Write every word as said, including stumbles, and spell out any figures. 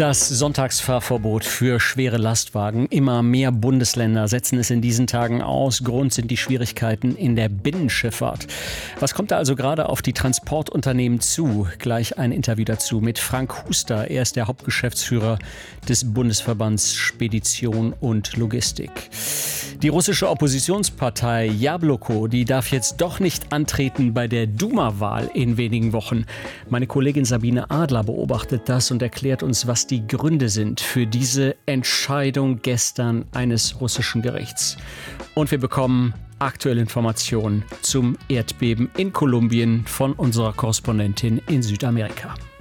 Das Sonntagsfahrverbot für schwere Lastwagen. Immer mehr Bundesländer setzen es in diesen Tagen aus. Grund sind die Schwierigkeiten in der Binnenschifffahrt. Was kommt da also gerade auf die Transportunternehmen zu? Gleich ein Interview dazu mit Frank Huster. Er ist der Hauptgeschäftsführer des Bundesverbands Spedition und Logistik. Die russische Oppositionspartei Jabloko, die darf jetzt doch nicht antreten bei der Duma-Wahl in wenigen Wochen. Meine Kollegin Sabine Adler beobachtet das und erklärt uns, was die Gründe sind für diese Entscheidung gestern eines russischen Gerichts. Und wir bekommen aktuelle Informationen zum Erdbeben in Kolumbien von unserer Korrespondentin in Südamerika.